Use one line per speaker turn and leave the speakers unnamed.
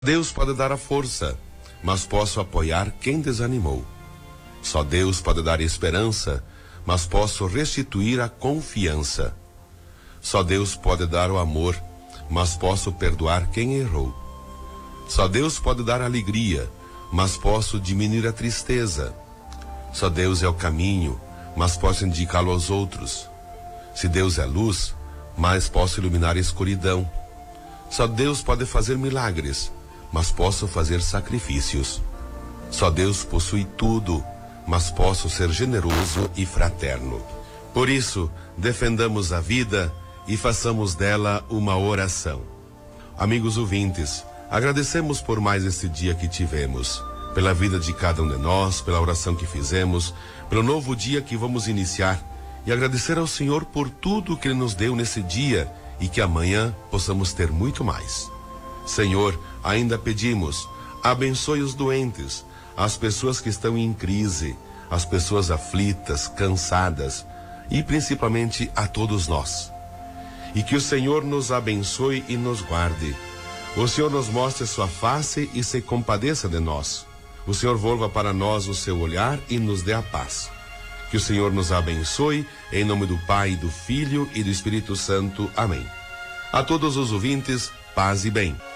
Deus pode dar a força, mas posso apoiar quem desanimou. Só Deus pode dar esperança, mas posso restituir a confiança. Só Deus pode dar o amor, mas posso perdoar quem errou. Só Deus pode dar alegria, mas posso diminuir a tristeza. Só Deus é o caminho, mas posso indicá-lo aos outros. Se Deus é luz, mas posso iluminar a escuridão. Só Deus pode fazer milagres, mas posso fazer sacrifícios. Só Deus possui tudo, mas posso ser generoso e fraterno. Por isso, defendamos a vida e façamos dela uma oração. Amigos ouvintes, agradecemos por mais esse dia que tivemos, pela vida de cada um de nós, pela oração que fizemos, pelo novo dia que vamos iniciar, e agradecer ao Senhor por tudo que Ele nos deu nesse dia e que amanhã possamos ter muito mais. Senhor, ainda pedimos, abençoe os doentes, as pessoas que estão em crise, as pessoas aflitas, cansadas e principalmente a todos nós. E que o Senhor nos abençoe e nos guarde. O Senhor nos mostre sua face e se compadeça de nós. O Senhor volva para nós o seu olhar e nos dê a paz. Que o Senhor nos abençoe, em nome do Pai, do Filho e do Espírito Santo. Amém. A todos os ouvintes, paz e bem.